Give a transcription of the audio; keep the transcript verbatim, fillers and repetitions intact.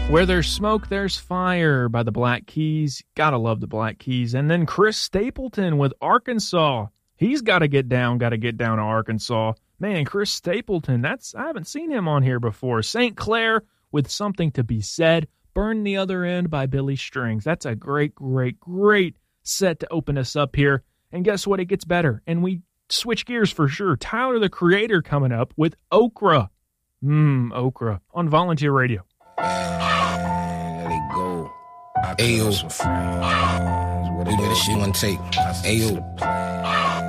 Where There's Smoke, There's Fire by the Black Keys. Gotta love the Black Keys. And then Chris Stapleton with Arkansas. He's got to get down, got to get down to Arkansas. Man, Chris Stapleton, that's I haven't seen him on here before. Saint Clair with Something to Be Said. Burn the Other End by Billy Strings. That's a great, great, great set to open us up here. And guess what? It gets better. And we switch gears for sure. Tyler, the Creator, coming up with Okra. Mmm, Okra on Volunteer Radio. Man, let it go. Ayo. We do this shit one take. Ayo.